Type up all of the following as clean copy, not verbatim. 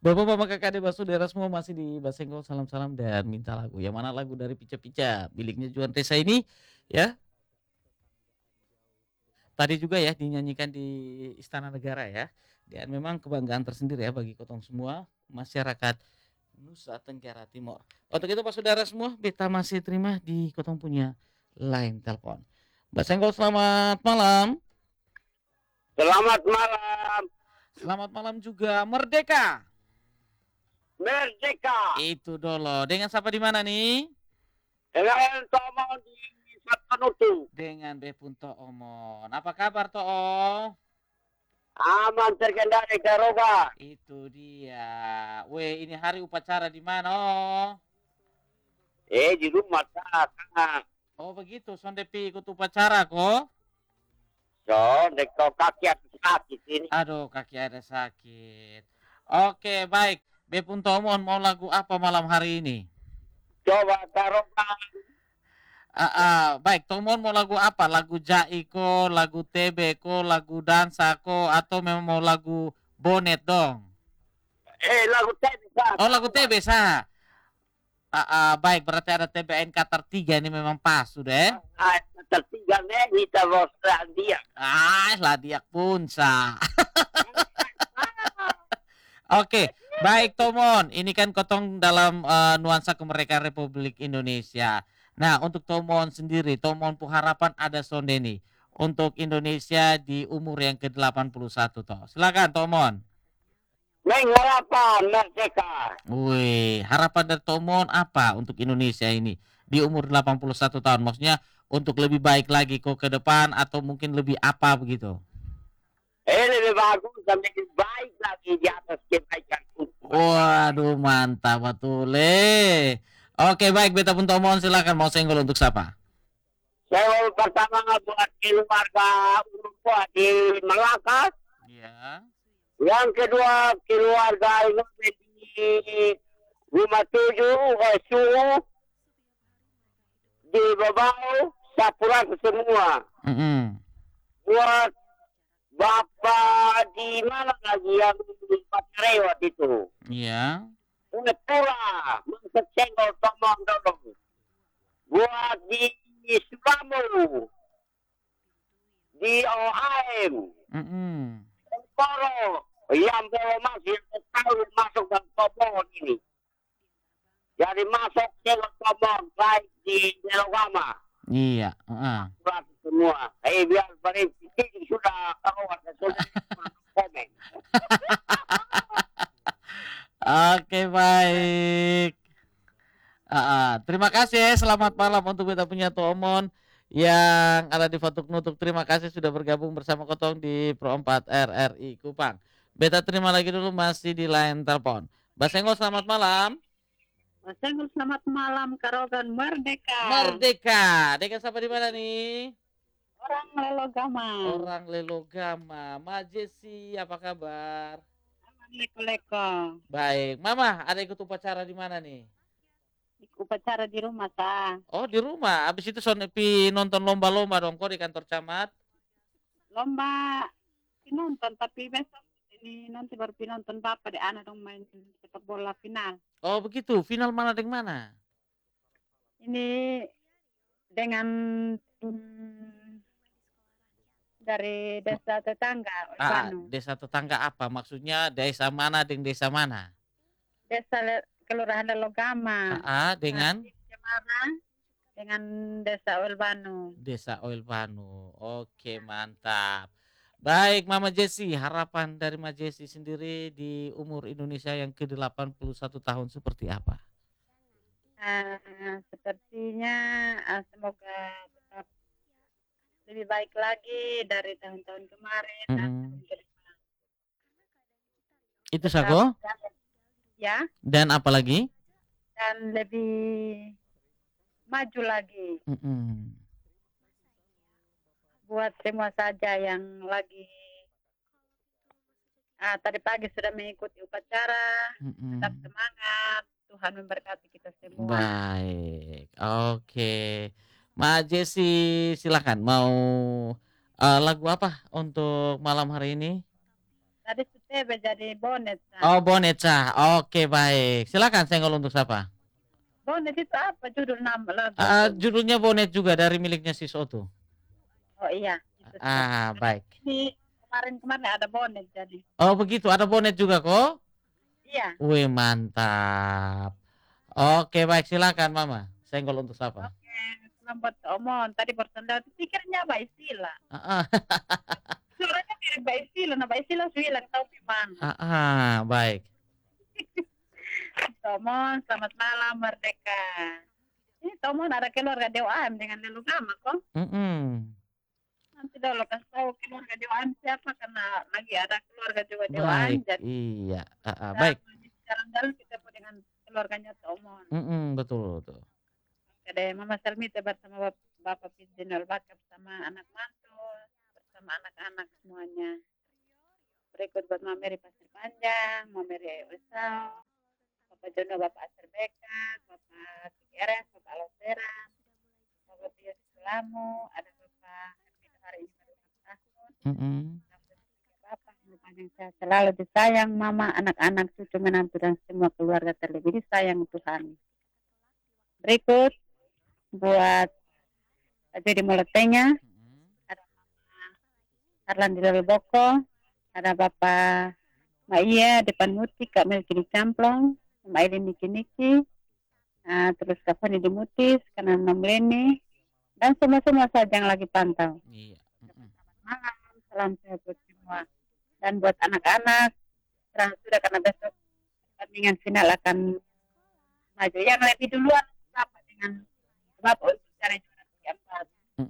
Bapak-bapak, kakak, adik, saudara semua masih di Basenggol, salam-salam dan minta lagu. Yang mana lagu dari Pica-Pica, miliknya Juan Resa ini ya, tadi juga ya dinyanyikan di Istana Negara ya. Dan memang kebanggaan tersendiri ya bagi kotong semua masyarakat Nusa Tenggara Timur. Untuk itu Pak Saudara semua, beta masih terima di kotong punya line telepon. Basenggol, selamat malam. Selamat malam, Selamat malam juga Merdeka. Merdeka. Itu dolo. Dengan siapa di mana nih? Dengan Tomo di Satanutu. Dengan Bepun Toomon. Apa kabar Too? Aman terkendali Karoba. Itu dia. Weh, ini hari upacara di mana? Oh, Di rumah kakak. oh begitu. Sondepi ikut upacara kok. So, dekau kaki aku sakit ini. Aduh, kaki ada sakit. Oke, baik. Bepun Toomon mau lagu apa malam hari ini? Coba Karoba. Baik, Tomon mau lagu apa? Lagu Jaiko, lagu TB ko, lagu dansa ko, atau memang mau lagu bonet dong? Lagu tadi Oh, lagu TB sah. Baik, berarti ada TBNK tertiga ini memang pas sudah. Tertiga nih kita Australia. Lah dia pun sah. Oke, baik Tomon. Ini kan kotong dalam nuansa kemerdekaan Republik Indonesia. Nah, untuk Tomon sendiri, Tomon harapan ada sonde nih untuk Indonesia di umur yang ke-81 toh. Silakan Tomon. Mengharapan Merdeka. Wih, harapan dari Tomon apa untuk Indonesia ini di umur 81 tahun? Maksudnya untuk lebih baik lagi kok ke depan atau mungkin lebih apa begitu? Lebih bagus dan lebih baik lagi di atas kebaikan. Waduh, mantap betul. Oke, baik, beta pun Tomon silakan mau senggol untuk siapa? Saya pertama buat keluarga Uruguay di Malacca. Iya. Yang kedua keluarga ini di rumah tujuh suhu di Babau Sapuran semua. Buat bapak di mana lagi yang di Patrewat itu? Iya. Pura Mengkesenggol Tomong dulu. Buat di Sulamu, di OAM, Koro yang belum masih tahu masuk dan Tomong ini. Jadi masuk ke Tomong baik di Nelogama. Iya. Semua. Biar berhenti sudah keluar sudah komen. Oke, baik. Terima kasih ya. Selamat malam untuk beta punya Tomon yang ada di Fatuk Nutuk. Terima kasih sudah bergabung bersama Kotong di Pro 4 RRI Kupang. Beta terima lagi dulu masih di line telepon. Basenggol, selamat malam. Basenggol, selamat malam. Karogan Merdeka. Merdeka. Deka siapa di mana nih? Orang Lelogama. Orang Lelogama. Majesi, apa kabar? Aman leko-leko. Baik. Mama, ada ikut upacara di mana nih? Upacara di rumah ta. Oh, di rumah. Abis itu Sonepi nonton lomba-lomba dong kok di kantor camat. Lomba nonton, tapi besok ini nanti baru nonton bapak di anak dong main sepak bola final. Oh begitu, final mana dengan mana? Ini dengan dari desa tetangga. Desa tetangga apa? Maksudnya desa mana dengan desa mana? Desa Kelurahan Lelogama. Dengan? Dengan Desa Oilbanu. Desa Oilbanu. Oke, mantap. Baik, Mama Jessi, harapan dari Mama Jessi sendiri di umur Indonesia yang ke-81 tahun seperti apa? Sepertinya semoga tetap lebih baik lagi dari tahun-tahun kemarin. Itu Sako? Ya. Dan apa lagi? Dan lebih maju lagi. Buat semua saja yang lagi tadi pagi sudah mengikuti upacara, tetap semangat, Tuhan memberkati kita semua. Baik, oke. Ma Jessi, silakan mau lagu apa untuk malam hari ini? Tadi Tebe jadi bonet. Oh, Bonet Cah. Oke, baik. Silakan senggol untuk siapa? Bonet itu apa judul nama lagu? Judulnya Bonet juga dari miliknya Sis Oto. Oh iya. Itu Baik. Ini kemarin ada bonet jadi. Oh, begitu. Ada Bonet juga kok? Iya. Wih, mantap. Oke, baik. Silakan, Mama. Senggol untuk siapa? Oke, selamat omong. Tadi bersandar pikirnya Mbak Isila. Suaranya mirip Mbak Isila. Nah, Mbak Isila bilang tahu di mana. Baik. Tomon, selamat malam Merdeka. Ini Tomon ada keluarga DOAM dengan Lelugama kok. Nanti dulu kasih tahu keluarga DOAM siapa karena lagi ada keluarga juga DOAM. Baik. Jadi Iya. Baik. Jalan-jalan kita dengan keluarganya Tomon. Betul. Ada Mama Selmita bersama Bapak Pidinol Bakap sama anak mantu bersama anak-anak semuanya. Berikut buat Mama Mary Pasir Panjang, Mama Mary Usau, Bapak Jono, Bapak Asir Beka, Bapak Kikeres, Bapak Aloseran, Bapak Pius Sulamu, ada Bapak Hermina hari ini baru 6 tahun. Bapak panjang sehat selalu disayang Mama, anak-anak, cucu menantu dan semua keluarga terlebih disayang Tuhan. Berikut buat jadi Moletenya, ada Bapak Arlan di Boko, ada Bapak Maia depan Muti, Kak Melki di Camplong, Mbak Ailin Niki, terus Kak Fani di Mutis, Kanan Leni, dan semua saja yang lagi pantau. Iya. Malam, salam sehat buat semua. Dan buat anak-anak, sudah karena besok pertandingan final akan maju. Yang lebih duluan dapat dengan Bapak untuk cari juara keempat.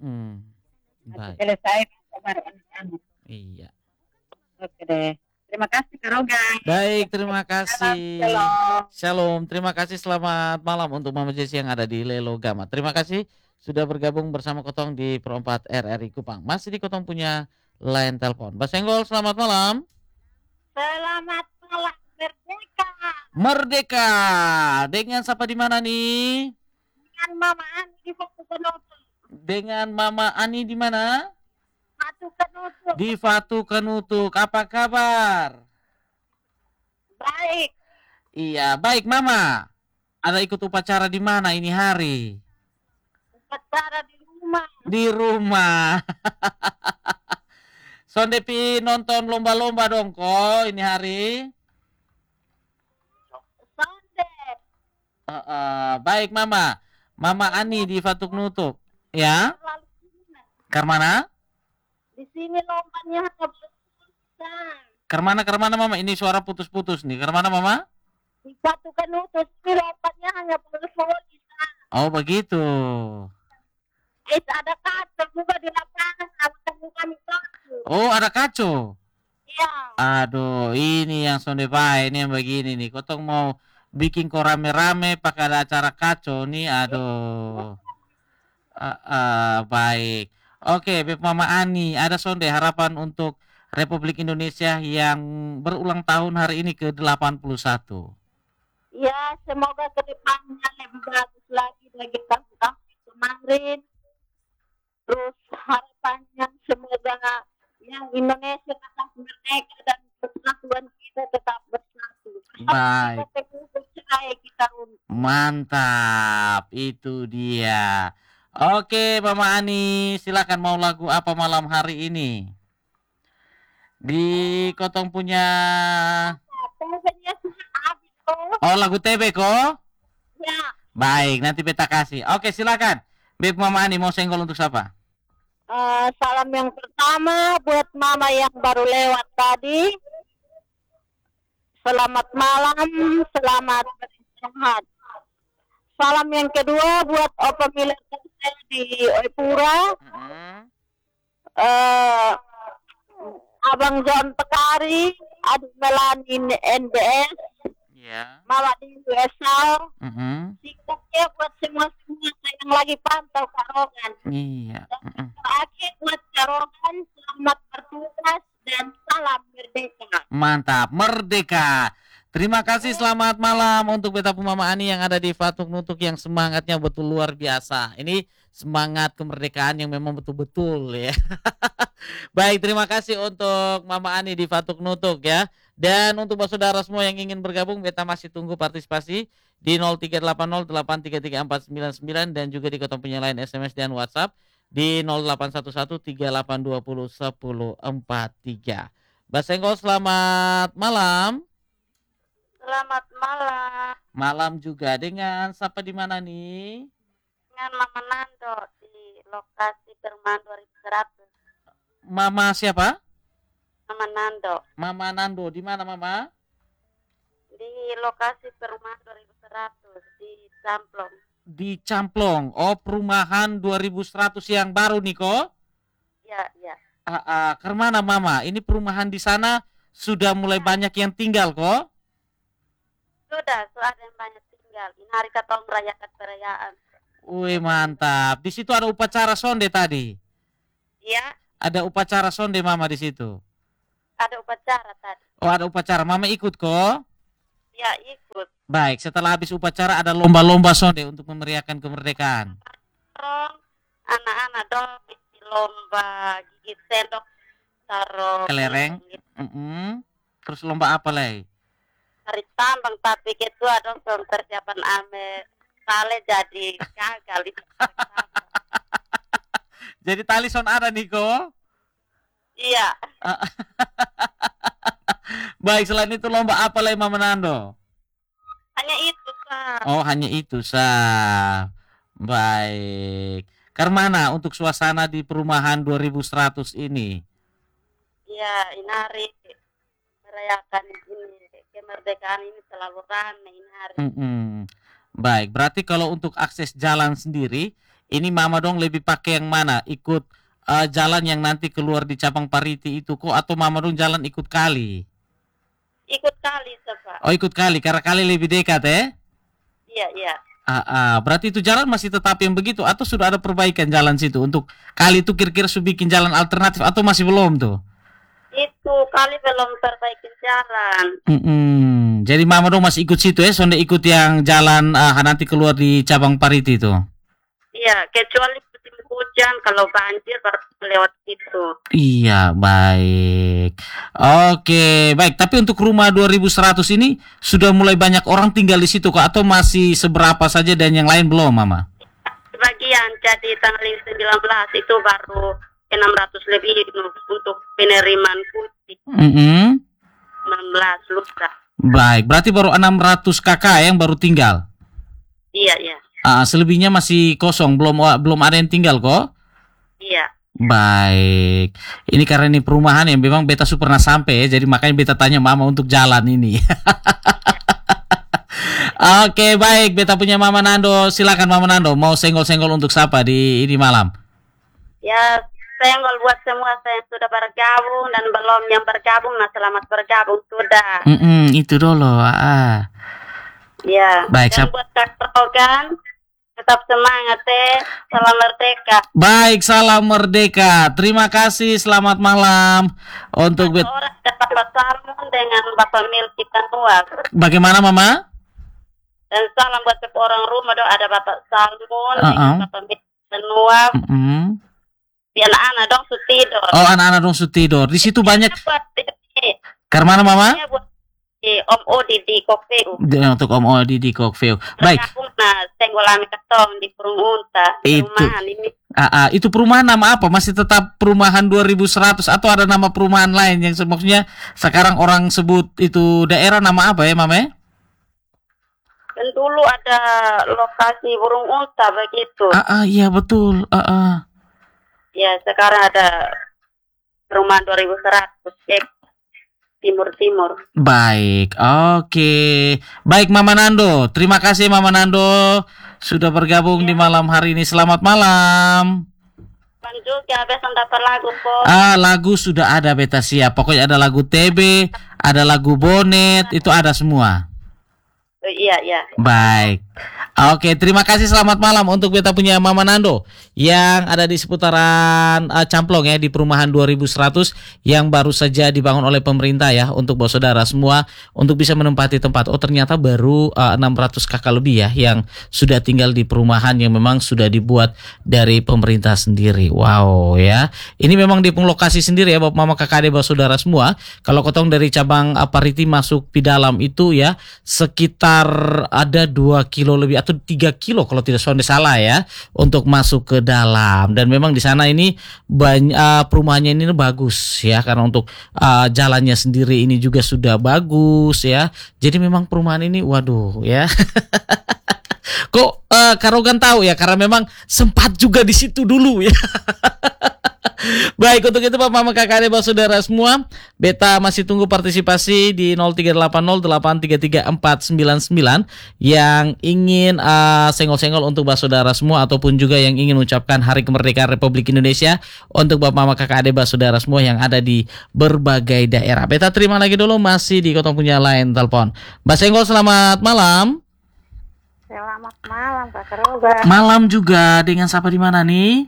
Baik. Selesai kabar anak-anak. Iya. Oke deh. Terima kasih Kak Roga. Baik, terima kasih. Shalom. Shalom. Terima kasih. Selamat malam untuk Mama Jesi yang ada di Lelogama. Terima kasih sudah bergabung bersama Kotong di Perempat RRI Kupang. Masih di Kotong punya line telepon. Mbak Senggol, selamat malam. Selamat malam Merdeka. Merdeka. Dengan siapa di mana nih? Dengan Mama Ani di Fatu Kenutu. Dengan Mama Ani di mana? Fatu Kenutu. Di Fatu Kenutuk. Apa kabar? Baik. Iya, baik Mama. Ada ikut upacara di mana ini hari? Upacara di rumah. Di rumah. Sondepi nonton lomba-lomba dong kok ini hari. Sonde. Baik Mama. Mama Ani di Fatuk Nutuk. Ya. Karmana? Di sini lombanya hanya berputar. Karmana Mama. Ini suara putus-putus nih. Karmana Mama? Di Fatu Kenutu ini lombanya hanya berputar. Oh begitu. Ada kaca juga di lapangan. Kami Oh ada kaco. Iya. Aduh ini yang sonde baik. Ini yang begini nih. Kotong mau bikin kok rame-rame pakai ada acara kaco nih. Aduh. Baik. Oke, Beb Mama Ani, ada sonde harapan untuk Republik Indonesia yang berulang tahun hari ini ke-81. Ya, semoga ke depannya lebih bagus lagi dari tahun kemarin. Terus harapannya semoga yang Indonesia tetap merdeka dan persatuan kita tetap bersatu. Baik. Kita Mantap, itu dia. Oke, Mama Ani, silakan mau lagu apa malam hari ini? Di Kotong punya. Oh, lagu TB kok? Ya. Baik, nanti beta kasih. Oke, silakan. Beb Mama Ani mau senggol untuk siapa? Salam yang pertama buat Mama yang baru lewat tadi. Selamat malam, selamat beristirahat. Salam yang kedua buat Opa Miller di Oipura. Abang John Pekari, Adik Melani NBS. Ya. Mama di USA. TikToknya buat semua yang lagi pantau Karogan. Iya. Terakhir buat Karogan, selamat bertugas dan salam merdeka. Mantap, merdeka. Terima kasih, selamat malam untuk beta Mama Ani yang ada di Fatuk Nutuk yang semangatnya betul luar biasa. Ini semangat kemerdekaan yang memang betul-betul ya. Baik, terima kasih untuk Mama Ani di Fatuk Nutuk ya. Dan untuk saudara semua yang ingin bergabung, beta masih tunggu partisipasi di 0380833499 dan juga di kota punya lain SMS dan WhatsApp di 081138201043. Mbak Senggol, selamat malam. Selamat malam. Malam juga. Dengan siapa di mana nih? Dengan Mama Nando di lokasi Perumahan 2100. Mama siapa? Mama Nando Mama Nando. Di mana Mama? di lokasi Perumahan 2100 di Camplong. Di Camplong. Oh, perumahan 2100 yang baru nih kok. Ya, ya. Kemana Mama? Ini perumahan di sana sudah mulai banyak yang tinggal kok. Sudah ada yang banyak tinggal. Ini hari katong merayakan perayaan. Wih, mantap. Di situ ada upacara sonde tadi. Ya, Ada upacara sonde Mama di situ. ada upacara tadi. Oh, ada upacara. Mama ikut kok. Ya, ikut. Baik, setelah habis upacara ada lomba-lomba sonde untuk memeriahkan kemerdekaan. Dorong anak-anak dong isi lomba gigit sendok taruh Kelereng. Terus lomba apa lagi? hari tambang, tapi gitu dong persiapan ame kale jadi gagal itu. Jadi tali son ada nih kok. Iya, Baik, selain itu lomba apa lagi Mama Nando? hanya itu Pak. Oh, hanya itu sah. Baik. Karena untuk suasana di perumahan 2100 ini. Iya, ini hari merayakan ini kemerdekaan ini selalu ramai ini hari. Baik, berarti kalau untuk akses jalan sendiri, ini Mama dong lebih pakai yang mana? Ikut jalan yang nanti keluar di Cabang Pariti itu kok, atau Mama dong jalan ikut kali? Ikut kali Pak. Oh, ikut kali, karena kali lebih dekat Iya, iya. Berarti itu jalan masih tetap yang begitu, atau sudah ada perbaikan jalan situ? Untuk kali itu kira-kira sudah bikin jalan alternatif atau masih belum tuh? Itu kali belum perbaikin jalan. Jadi Mama dong masih ikut situ sonde ikut yang jalan nanti keluar di Cabang Pariti itu. Iya, kecuali musim hujan, kalau banjir baru lewat situ. Iya, baik. Oke, baik. Tapi untuk rumah 2100 ini sudah mulai banyak orang tinggal di situ kok, atau masih seberapa saja dan yang lain belum, Mama? Sebagian, jadi tanggal 19 itu baru 600 lebih untuk penerimaan putih. 16 lusa. Baik, berarti baru 600 kakak yang baru tinggal. Iya, iya. Selebihnya masih kosong, belum ada yang tinggal kok. Iya. Baik, ini karena ini perumahan yang memang beta pernah sampai jadi makanya beta tanya Mama untuk jalan ini. Oke, baik, beta punya Mama Nando, silakan Mama Nando, mau senggol-senggol untuk siapa di ini malam? Ya, senggol buat semua saya yang sudah bergabung dan belum yang bergabung, nah selamat bergabung sudah. Itu dulu. Ya. Baik, dan buat Kak Rogan, tetap semangat salam merdeka. Baik, salam merdeka. Terima kasih, selamat malam untuk orang dapat Bapak Salmon dengan Bapak Milki Tanuak. Bagaimana Mama? Dan salam buat orang rumah dong, ada Bapak Salmon dengan Bapak Milki Tanuak. Di anak-anak dong sutidor. Oh, anak-anak dong sutidor. Di situ banyak. Karena Mama? Om Odi di Kokveu. Untuk Om Odi di Kokveu. Baik. Nah, senggolami ketong di Perungunta. Perumahan ini. Itu perumahan nama apa? Masih tetap perumahan 2100 atau ada nama perumahan lain yang maksudnya sekarang orang sebut itu daerah nama apa ya, Mama? Dan dulu ada lokasi burung unta begitu. Iya betul. Ya, sekarang ada perumahan 2100 timur-timur. Baik, oke. Baik Mama Nando, terima kasih Mama Nando sudah bergabung di malam hari ini. Selamat malam. Juga besok dapat lagu kok. Lagu sudah ada beta siap. Pokoknya ada lagu TB, ada lagu Bonet, itu ada semua. Iya, iya. Baik. Oke, terima kasih. Selamat malam untuk beta punya Mama Nando yang ada di seputaran Camplong ya, di perumahan 2100 yang baru saja dibangun oleh pemerintah ya, untuk bos saudara semua untuk bisa menempati tempat. Oh, ternyata baru 600 kakak lebih ya yang sudah tinggal di perumahan yang memang sudah dibuat dari pemerintah sendiri. Wow ya. Ini memang di penglokasi sendiri ya, Bapak Mama kakak adik bos saudara semua. Kalau kotong dari cabang Pariti masuk di dalam itu ya, sekitar ada 2 kilo lebih atau 3 kilo kalau tidak salah ya, untuk masuk ke dalam. Dan memang di sana ini banyak perumahannya ini bagus ya, karena untuk jalannya sendiri ini juga sudah bagus ya. Jadi memang perumahan ini waduh ya. Kok Karogan tahu ya, karena memang sempat juga di situ dulu ya. Baik, untuk itu Pak Mama kakak adik saudara semua, beta masih tunggu partisipasi di 0380833499 yang ingin senggol-senggol untuk saudara semua, ataupun juga yang ingin mengucapkan Hari Kemerdekaan Republik Indonesia untuk Bapak Mama kakak adik saudara semua yang ada di berbagai daerah. Beta terima lagi dulu, masih di kotong punya line telepon. Mbak Senggol, selamat malam. Selamat malam, Pak Karoga. Malam juga, dengan siapa di mana nih?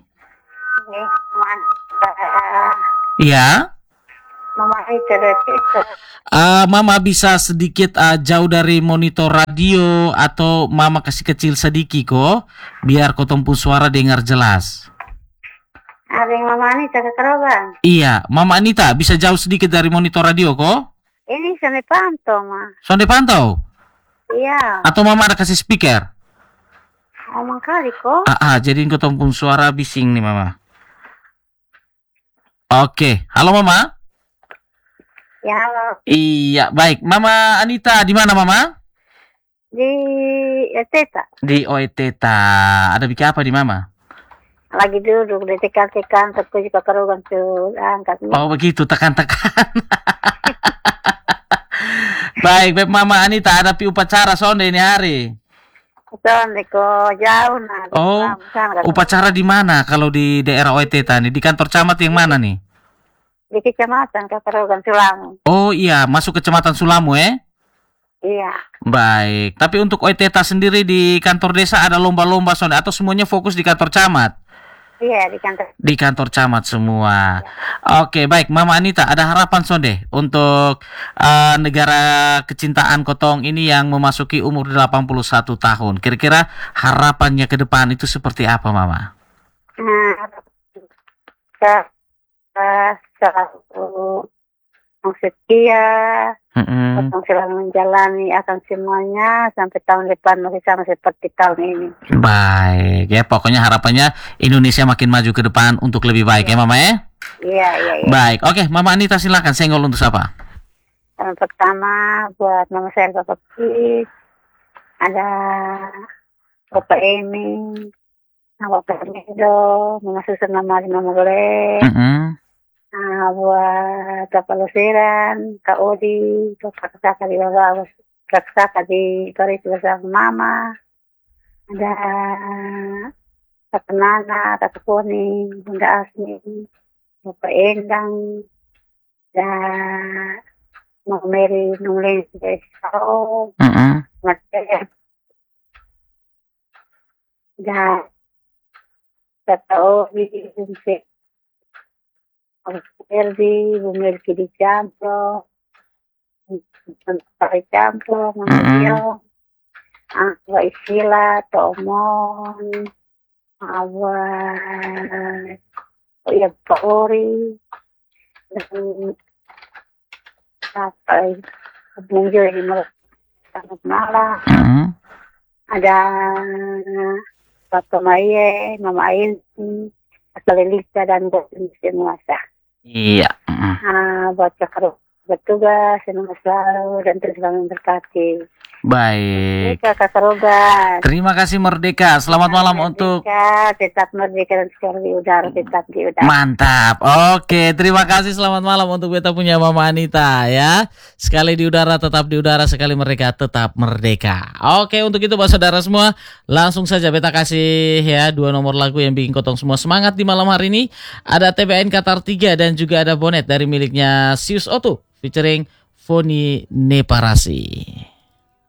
Iya. Mama itu. Mama bisa sedikit jauh dari monitor radio, atau Mama kasih kecil sedikit kok, biar kotong pun suara dengar jelas. Ada Mama Anita Kak Karoga. Iya, Mama Anita bisa jauh sedikit dari monitor radio kok? Ini sampai pantau, Ma. Sonde pantau? Iya. Atau Mama ada kasih speaker? Omong kali kok. Jadi kotong pun suara bising nih Mama. Oke, halo Mama. Ya, halo. Iya, baik. Mama Anita di mana Mama? Di Teta. Di Oeteta. Ada bikin apa di Mama? Lagi duduk di tekan-tekan, tapi Kak Karoga tuh angkat. Oh begitu, tekan-tekan. Baik, Mama Anita, ada upacara sonde ini hari. Sonde kok jauh nah. Oh, upacara di mana kalau di daerah Oeteta nih? Di kantor camat yang mana nih? Di kecamatan Kak Karoga Sulamu. Oh iya, masuk kecamatan Sulamu Iya. Baik, tapi untuk Oeteta sendiri di kantor desa ada lomba-lomba sonde atau semuanya fokus di kantor camat? Iya, di kantor. Di kantor camat semua. Oke, baik Mama Anita, ada harapan sonde untuk negara kecintaan kotong ini yang memasuki umur 81 tahun. Kira-kira harapannya ke depan itu seperti apa Mama? Selalu setia, kotong selalu menjalani akan semuanya sampai tahun depan masih sama seperti tahun ini. Baik ya, pokoknya harapannya Indonesia makin maju ke depan untuk lebih baik ya Mama ya. Iya. Baik, oke Mama Anita silakan senggol untuk siapa? Yang pertama buat Mama saya Bapak Pis, ada Bapak Emi, Bapak Mido, Mama Susan, Mama Boleh. Buat Bapak Lusiran, Kak Odi, Bapak Kakak di bawah, Kakak di Paris bersama Mama, ada Kak Nana, Kak Koni, Bunda Asmi, Bapak Endang, dan Mama Mary nulis besok, Mateo, dan Kak Odi, Erdi, Bumirki di Camplo, Pakai Camplo, Manuel, Awa Isila, Tomon, Awa, Pak Ori, dan apa menjual di sangat malah. Ada Pak Maye, Mama Ainsi, Lelita dan semua sah. Iya. Buat Kakak bertugas, semoga selalu dan terus selalu berkati. Baik. Kakak Karoga. Terima kasih Merdeka. Selamat malam untuk tetap merdeka dan sekali di udara, tetap di udara. Mantap. Oke, terima kasih. Selamat malam untuk beta punya Mama Anita ya. Sekali di udara tetap di udara, sekali merdeka tetap merdeka. Oke, untuk itu Pak saudara semua, langsung saja beta kasih ya 2 nomor lagu yang bikin kotong semua semangat di malam hari ini. Ada TBN Qatar 3 dan juga ada Bonet dari miliknya Sius Oto featuring Foni Neparasi.